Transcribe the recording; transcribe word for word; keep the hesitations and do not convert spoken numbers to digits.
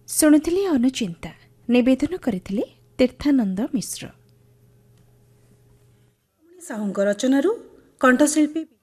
ଶୁଣୁଥିଲି ଅନୁଚିନ୍ତା ନିବେଦନ କରିଥିଲେ ତୀର୍ଥାନନ୍ଦ ମିଶ୍ର। ସାହୁଙ୍କ ରଚନାରୁ କଣ୍ଠଶିଳ୍ପୀ